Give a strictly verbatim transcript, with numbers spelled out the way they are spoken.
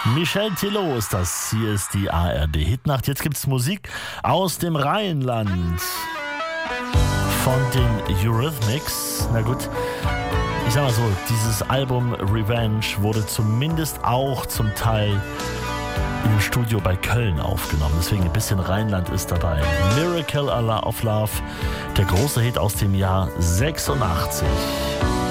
Michel Thilo ist das. Hier ist die A R D-Hitnacht. Jetzt gibt's Musik aus dem Rheinland von den Eurythmics. Na gut, ich sag mal so, dieses Album Revenge wurde zumindest auch zum Teil im Studio bei Köln aufgenommen. Deswegen ein bisschen Rheinland ist dabei. Miracle of Love, der große Hit aus dem Jahr sechsundachtzig.